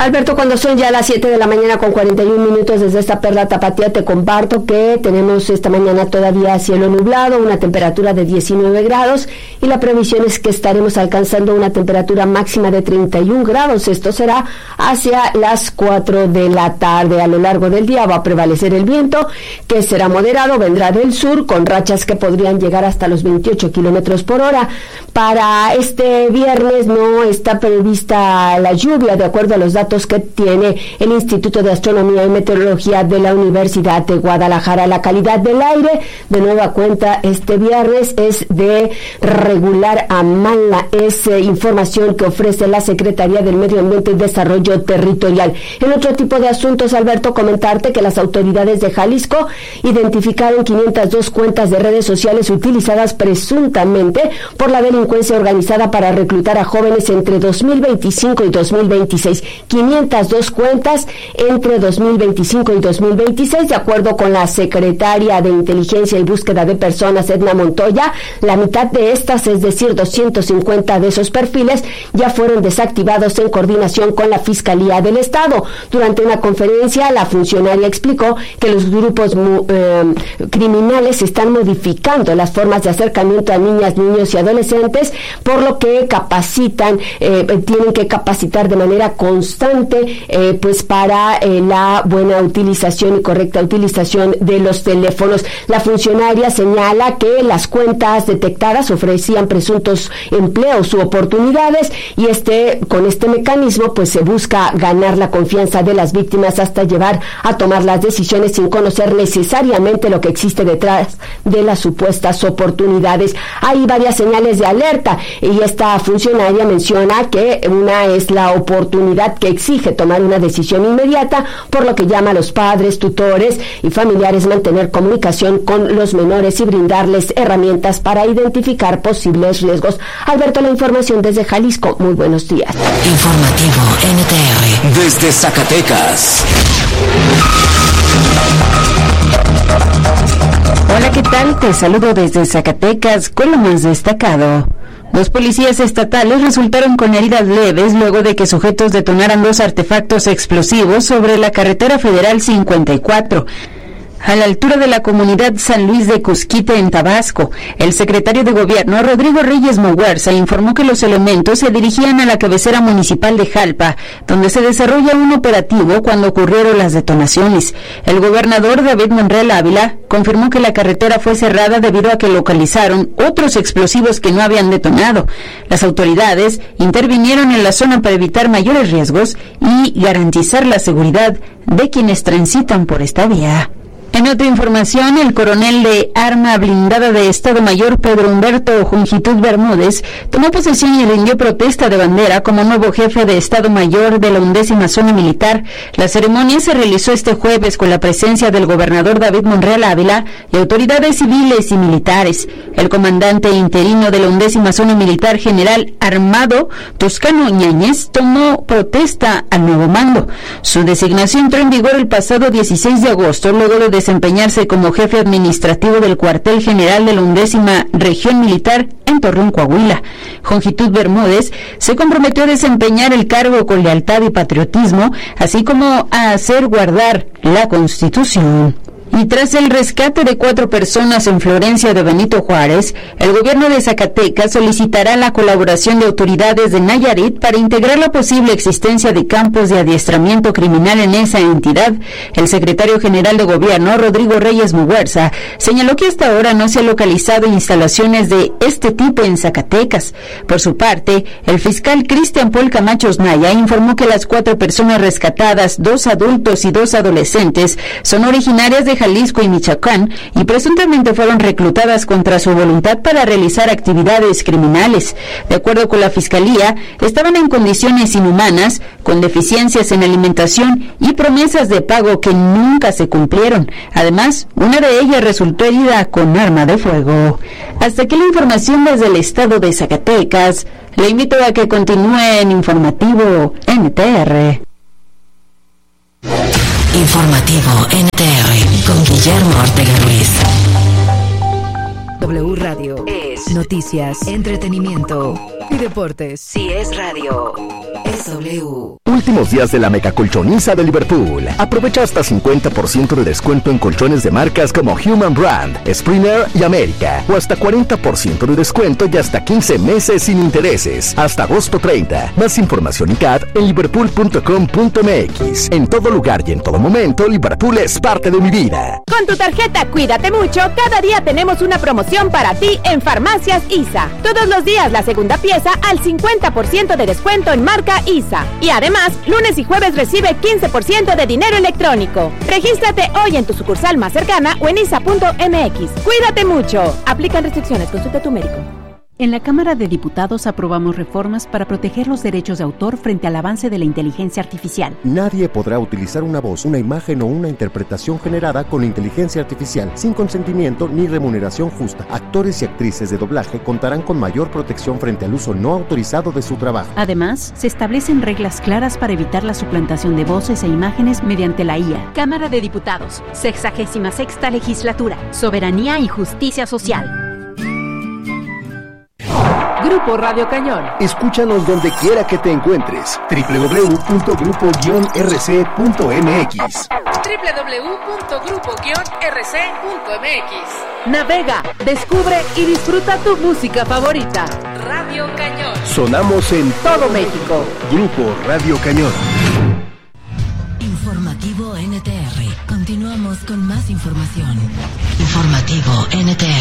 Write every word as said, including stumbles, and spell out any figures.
Alberto, cuando son ya las siete de la mañana con cuarenta y un minutos desde esta Perla Tapatía, te comparto que tenemos esta mañana todavía cielo nublado, una temperatura de diecinueve grados y la previsión es que estaremos alcanzando una temperatura máxima de treinta y un grados. Esto será hacia las cuatro de la tarde. A lo largo del día va a prevalecer el viento, que será moderado, vendrá del sur con rachas que podrían llegar hasta los veintiocho kilómetros por hora. Para este viernes no está prevista la lluvia, de acuerdo a los datos que tiene el Instituto de Astronomía y Meteorología de la Universidad de Guadalajara. La calidad del aire, de nueva cuenta, este viernes es de regular a mala. Es eh, información que ofrece la Secretaría del Medio Ambiente y Desarrollo Territorial. En otro tipo de asuntos, Alberto, comentarte que las autoridades de Jalisco identificaron quinientas dos cuentas de redes sociales utilizadas presuntamente por la delincuencia organizada para reclutar a jóvenes entre dos mil veinticinco y dos mil veintiséis. quinientas dos cuentas entre dos mil veinticinco y dos mil veintiséis, de acuerdo con la secretaria de Inteligencia y Búsqueda de Personas, Edna Montoya. La mitad de estas, es decir, doscientos cincuenta de esos perfiles, ya fueron desactivados en coordinación con la Fiscalía del Estado. Durante una conferencia, la funcionaria explicó que los grupos eh, criminales están modificando las formas de acercamiento a niñas, niños y adolescentes, por lo que capacitan, eh, tienen que capacitar de manera constante Eh, pues para eh, la buena utilización y correcta utilización de los teléfonos. La funcionaria señala que las cuentas detectadas ofrecían presuntos empleos u oportunidades y este con este mecanismo pues se busca ganar la confianza de las víctimas hasta llevar a tomar las decisiones sin conocer necesariamente lo que existe detrás de las supuestas oportunidades. Hay varias señales de alerta y esta funcionaria menciona que una es la oportunidad que exige tomar una decisión inmediata, por lo que llama a los padres, tutores y familiares mantener comunicación con los menores y brindarles herramientas para identificar posibles riesgos. Alberto, la información desde Jalisco. Muy buenos días. Informativo N T R desde Zacatecas. Hola, ¿qué tal? Te saludo desde Zacatecas con lo más destacado. Dos policías estatales resultaron con heridas leves luego de que sujetos detonaran dos artefactos explosivos sobre la carretera federal cincuenta y cuatro. A la altura de la comunidad San Luis de Cusquite, en Tabasco. El secretario de Gobierno, Rodrigo Reyes Moguerza, informó que los elementos se dirigían a la cabecera municipal de Jalpa, donde se desarrolla un operativo cuando ocurrieron las detonaciones. El gobernador David Monreal Ávila confirmó que la carretera fue cerrada debido a que localizaron otros explosivos que no habían detonado. Las autoridades intervinieron en la zona para evitar mayores riesgos y garantizar la seguridad de quienes transitan por esta vía. En otra información, el coronel de Arma Blindada de Estado Mayor, Pedro Humberto Jungitud Bermúdez, tomó posesión y rindió protesta de bandera como nuevo jefe de Estado Mayor de la undécima Zona Militar. La ceremonia se realizó este jueves con la presencia del gobernador David Monreal Ávila y autoridades civiles y militares. El comandante interino de la undécima Zona Militar, general Armado Toscano Ñañez, tomó protesta al nuevo mando. Su designación entró en vigor el pasado dieciséis de agosto, luego de desempeñarse como jefe administrativo del cuartel general de la undécima Región Militar en Torreón, Coahuila. Jungitud Bermúdez se comprometió a desempeñar el cargo con lealtad y patriotismo, así como a hacer guardar la Constitución. Y tras el rescate de cuatro personas en Florencia de Benito Juárez, el gobierno de Zacatecas solicitará la colaboración de autoridades de Nayarit para integrar la posible existencia de campos de adiestramiento criminal en esa entidad. El secretario general de gobierno, Rodrigo Reyes Moguerza, señaló que hasta ahora no se ha localizado instalaciones de este tipo en Zacatecas. Por su parte, el fiscal Cristian Paul Camacho Osnaya informó que las cuatro personas rescatadas, dos adultos y dos adolescentes, son originarias de Jalisco y Michoacán y presuntamente fueron reclutadas contra su voluntad para realizar actividades criminales. De acuerdo con la Fiscalía, estaban en condiciones inhumanas, con deficiencias en alimentación y promesas de pago que nunca se cumplieron. Además, una de ellas resultó herida con arma de fuego. Hasta aquí la información desde el estado de Zacatecas. Le invito a que continúe en Informativo N T R. Informativo N T R con Guillermo Ortega Ruiz. W Radio es noticias, entretenimiento y deportes. Si es radio, es W. últimos días de la mega colchoniza de Liverpool. Aprovecha hasta cincuenta por ciento de descuento en colchones de marcas como Human Brand, Springer y América. O hasta cuarenta por ciento de descuento y hasta quince meses sin intereses. Hasta agosto treinta. Más información y C A D en liverpool punto com punto m x. En todo lugar y en todo momento, Liverpool es parte de mi vida. Con tu tarjeta Cuídate Mucho, cada día tenemos una promoción para ti en Farmacias I S A. Todos los días la segunda pieza al cincuenta por ciento de descuento en marca I S A. Y además, lunes y jueves recibe quince por ciento de dinero electrónico. Regístrate hoy en tu sucursal más cercana o en isa punto m x. Cuídate mucho. Aplican restricciones. Consulta a tu médico. En la Cámara de Diputados aprobamos reformas para proteger los derechos de autor frente al avance de la inteligencia artificial. Nadie podrá utilizar una voz, una imagen o una interpretación generada con inteligencia artificial sin consentimiento ni remuneración justa. Actores y actrices de doblaje contarán con mayor protección frente al uso no autorizado de su trabajo. Además, se establecen reglas claras para evitar la suplantación de voces e imágenes mediante la I A. Cámara de Diputados, sexagésima sexta legislatura, soberanía y justicia social. Grupo Radio Cañón. Escúchanos donde quiera que te encuentres. doble u doble u doble u punto grupo guion r c punto m x. doble u doble u doble u punto grupo guion r c punto m x. Navega, descubre y disfruta tu música favorita. Radio Cañón. Sonamos en todo México. Grupo Radio Cañón. Informativo N T R. Continuamos con más información. Informativo N T R.